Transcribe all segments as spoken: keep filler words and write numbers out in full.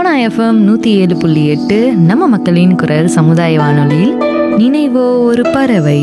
Sona FM நூற்றி ஏழு புள்ளி எட்டு நம்ம மக்களின் குரல் சமுதாய வானொலியில் நினைவோ ஒரு பறவை.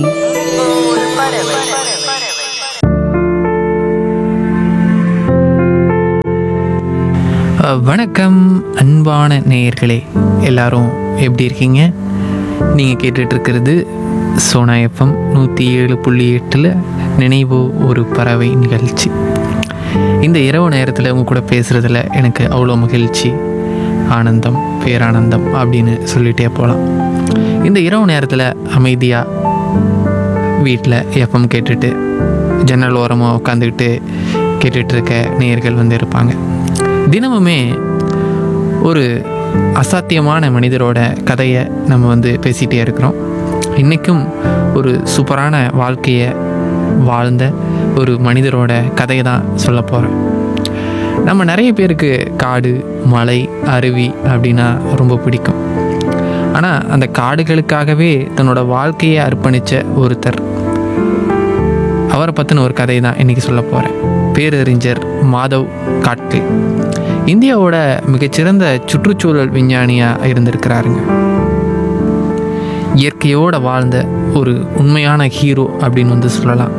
வணக்கம் அன்பான நேயர்களே, எல்லாரும் எப்படி இருக்கீங்க? நீங்கள் கேட்டுட்ருக்கிறது சோனா எஃப்எம் நூற்றி ஏழு புள்ளி எட்டில் நினைவோ ஒரு பறவை நிகழ்ச்சி. இந்த இரவு நேரத்தில் உங்க கூட பேசுகிறதுல எனக்கு அவ்வளோ மகிழ்ச்சி, ஆனந்தம், பேரானந்தம் அப்படின்னு சொல்லிகிட்டே போகலாம். இந்த இரவு நேரத்தில் அமைதியாக வீட்டில் எஃப்எம் கேட்டுட்டு ஜன்னல் ஓரமாக உட்காந்துக்கிட்டு கேட்டுட்ருக்க நேயர்கள் வந்து இருப்பாங்க. தினமுமே ஒரு அசாத்தியமான மனிதரோட கதையை நம்ம வந்து பேசிகிட்டே இருக்கிறோம். இன்றைக்கும் ஒரு சூப்பரான வாழ்க்கையை வாழ்ந்த ஒரு மனிதரோட கதையை தான் சொல்ல போகிறேன். நம்ம நிறைய பேருக்கு காடு, மலை, அருவி அப்படின்னா ரொம்ப பிடிக்கும். ஆனால் அந்த காடுகளுக்காகவே தன்னோட வாழ்க்கையை அர்ப்பணித்த ஒருத்தர், அவரை பற்றின ஒரு கதை தான் இன்றைக்கி சொல்ல போகிறேன். பேரறிஞர் மாதவ் காட்கே இந்தியாவோட மிகச்சிறந்த சுற்றுச்சூழல் விஞ்ஞானியாக இருந்திருக்கிறாருங்க. இயற்கையோடு வாழ்ந்த ஒரு உண்மையான ஹீரோ அப்படின்னு வந்து சொல்லலாம்.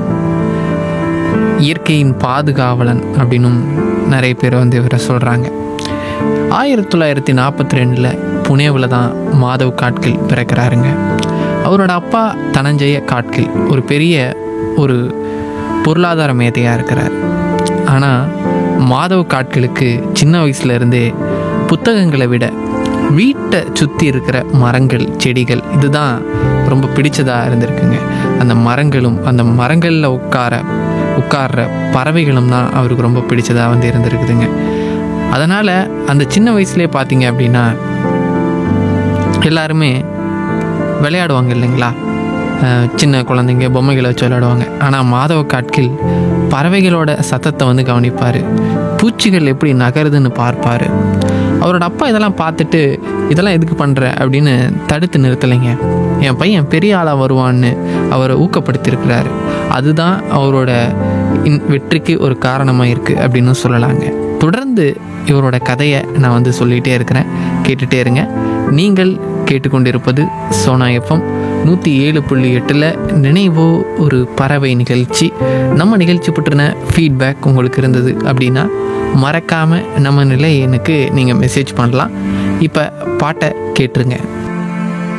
இயற்கையின் பாதுகாவலன் அப்படின்னும் நிறைய பேர் வந்து இவரை சொல்கிறாங்க. ஆயிரத்தி தொள்ளாயிரத்தி நாற்பத்தி ரெண்டில் புனேவில் தான் மாதவ் காட்கே பிறக்கிறாருங்க. அவரோட அப்பா தனஞ்சய காட்கே ஒரு பெரிய ஒரு பொருளாதார மேதையாக இருக்கிறார். ஆனால் மாதவ் காட்கேலுக்கு சின்ன வயசுலேருந்தே புத்தகங்களை விட வீட்டை சுற்றி இருக்கிற மரங்கள், செடிகள் இதுதான் ரொம்ப பிடிச்சதாக இருந்திருக்குங்க. அந்த மரங்களும் அந்த மரங்களில் உட்கார உட்கார்ற பறவைகளும் தான் அவருக்கு ரொம்ப பிடிச்சதாக வந்து இருந்திருக்குதுங்க. அதனால் அந்த சின்ன வயசுலேயே பார்த்தீங்க அப்படின்னா எல்லாருமே விளையாடுவாங்க இல்லைங்களா, சின்ன குழந்தைங்க பொம்மைகளை வச்சு விளையாடுவாங்க. ஆனால் மாதவ காட்கே பறவைகளோட சத்தத்தை வந்து கவனிப்பார், பூச்சிகள் எப்படி நகருதுன்னு பார்ப்பார். அவரோட அப்பா இதெல்லாம் பார்த்துட்டு இதெல்லாம் எதுக்கு பண்ணுற அப்படின்னு தடுத்து நிறுத்தலைங்க. என் பையன் பெரிய ஆளாக வருவான்னு அவரை ஊக்கப்படுத்தியிருக்கிறாரு. அதுதான் அவரோட இன் வெற்றிக்கு ஒரு காரணமாக இருக்குது அப்படின்னு சொல்லலாங்க. தொடர்ந்து இவரோட கதையை நான் வந்து சொல்லிகிட்டே இருக்கிறேன், கேட்டுகிட்டே இருங்க. நீங்கள் கேட்டுக்கொண்டிருப்பது சோனா எஃப்எம் நூற்றி ஏழு புள்ளி எட்டில் நினைவோ ஒரு பறவை நிகழ்ச்சி. நம்ம நிகழ்ச்சி பற்றின ஃபீட்பேக் உங்களுக்கு இருந்தது அப்படின்னா மறக்காமல் நம்ம நிலை எனக்கு நீங்கள் மெசேஜ் பண்ணலாம். இப்போ பாட்டை கேட்டுருங்க.